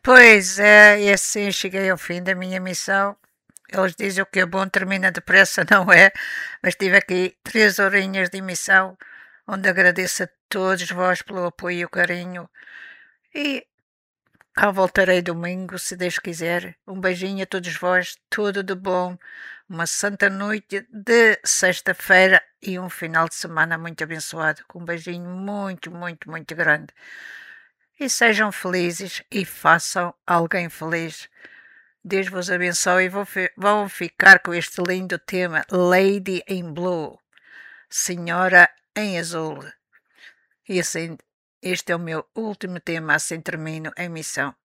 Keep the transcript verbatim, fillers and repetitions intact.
Pois é, e assim cheguei ao fim da minha missão. Eles dizem que o bom termina depressa, não é? Mas tive aqui três horinhas de emissão, onde agradeço a todos vós pelo apoio e o carinho. E cá voltarei domingo, se Deus quiser. Um beijinho a todos vós, tudo de bom. Uma santa noite de sexta-feira e um final de semana muito abençoado, com um beijinho muito, muito, muito grande. E sejam felizes e façam alguém feliz. Deus vos abençoe e vou fi- vão ficar com este lindo tema Lady in Blue, Senhora em Azul. E assim, este é o meu último tema, assim termino a emissão.